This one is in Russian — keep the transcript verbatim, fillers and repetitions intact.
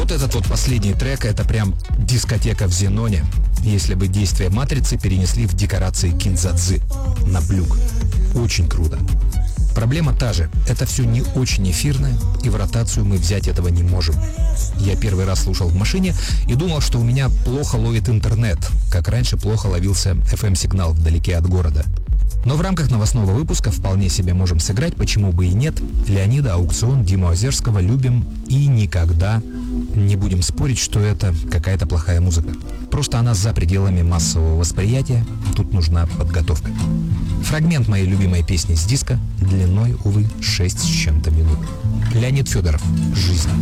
Вот этот вот последний трек — это прям дискотека в Зеноне, если бы действие «Матрицы» перенесли в декорации Кинзадзы на блюк. Очень круто. Проблема та же. Это все не очень эфирное, и в ротацию мы взять этого не можем. Я первый раз слушал в машине и думал, что у меня плохо ловит интернет, как раньше плохо ловился эф эм-сигнал вдалеке от города. Но в рамках новостного выпуска вполне себе можем сыграть, почему бы и нет. Леонида, Аукцион, Диму Озерского любим и никогда не будем спорить, что это какая-то плохая музыка. Просто она за пределами массового восприятия, тут нужна подготовка. Фрагмент моей любимой песни с диска, длиной, увы, шесть с чем-то минут. Леонид Федоров. «Жизнь».